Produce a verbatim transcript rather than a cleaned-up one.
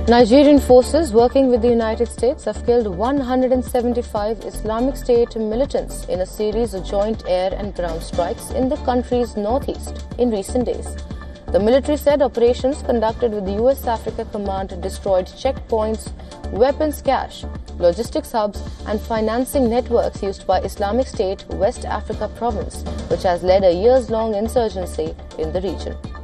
Nigerian forces working with the United States have killed one hundred seventy-five Islamic State militants in a series of joint air and ground strikes in the country's northeast in recent days. The military said operations conducted with the U S Africa Command destroyed checkpoints, weapons cache, logistics hubs and financing networks used by Islamic State West Africa Province, which has led a years-long insurgency in the region.